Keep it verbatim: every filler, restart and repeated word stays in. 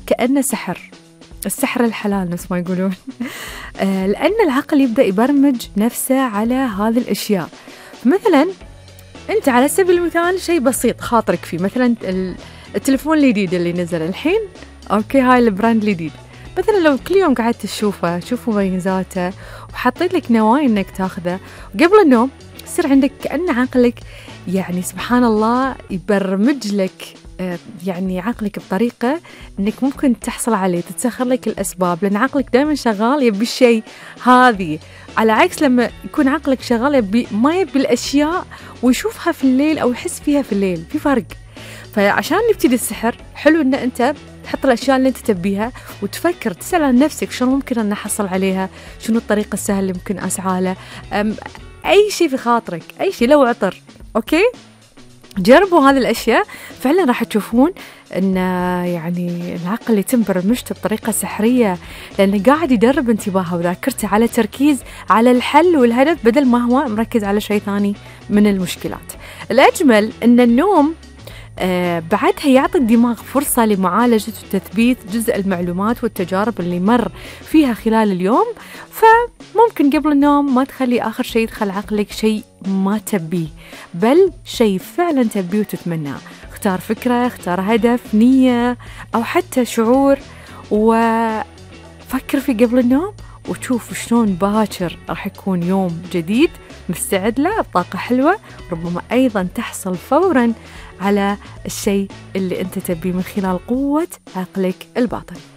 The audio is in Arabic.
كأنه سحر، السحر الحلال نفس ما يقولون. آه لأن العقل يبدأ يبرمج نفسه على هذه الأشياء. مثلا أنت على سبيل المثال شيء بسيط خاطرك فيه، مثلا التليفون الجديد اللي نزل الحين، أوكي هاي البراند الجديد، مثلا لو كل يوم قعدت تشوفه تشوف مميزاته وحطيت لك نوايا إنك تاخذه قبل النوم، يصير عندك كأن عقلك يعني سبحان الله يبرمج لك يعني عقلك بطريقة إنك ممكن تحصل عليه، تتسخر لك الأسباب، لأن عقلك دائما شغال يبي الشيء هذه، على عكس لما يكون عقلك شغال يبي ما يبي الأشياء ويشوفها في الليل أو يحس فيها في الليل، في فرق. فعشان نبتدي السحر حلو إن أنت تحط الأشياء اللي أنت تبيها وتفكر، تسأل عن نفسك شلون ممكن أن أحصل عليها، شنو الطريقة السهلة اللي ممكن أسعى له، أي شيء في خاطرك، أي شيء لو عطر، أوكي جربوا هذه الأشياء فعلا راح تشوفون أن يعني العقل يتم برمجته بطريقة سحرية، لأنه قاعد يدرب انتباهه وذاكرته على تركيز على الحل والهدف بدل ما هو مركز على شيء ثاني من المشكلات. الأجمل أن النوم آه بعدها يعطي الدماغ فرصة لمعالجة وتثبيت جزء المعلومات والتجارب اللي مر فيها خلال اليوم، فممكن قبل النوم ما تخلي آخر شيء يدخل عقلك شيء ما تبيه، بل شيء فعلا تبيه وتتمناه. اختار فكرة، اختار هدف، نية أو حتى شعور وفكر فيه قبل النوم وتشوف شلون باكر راح يكون يوم جديد مستعد له بطاقة حلوة، ربما أيضا تحصل فورا على الشيء اللي أنت تبيه من خلال قوة عقلك الباطن.